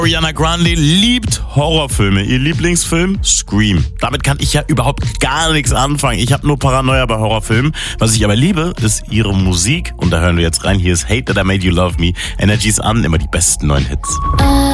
Ariana Grande liebt Horrorfilme. Ihr Lieblingsfilm? Scream. Damit kann ich ja überhaupt gar nichts anfangen. Ich habe nur Paranoia bei Horrorfilmen. Was ich aber liebe, ist ihre Musik. Und da hören wir jetzt rein. Hier ist Hate That I Made You Love Me. Energies an, immer die besten neuen Hits.